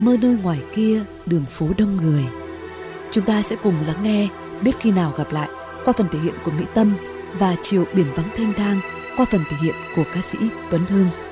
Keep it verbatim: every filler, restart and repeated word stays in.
Mơ nơi ngoài kia đường phố đông người. Chúng ta sẽ cùng lắng nghe Biết khi nào gặp lại qua phần thể hiện của Mỹ Tâm và Chiều biển vắng thênh thang qua phần thể hiện của ca sĩ Tuấn Hưng.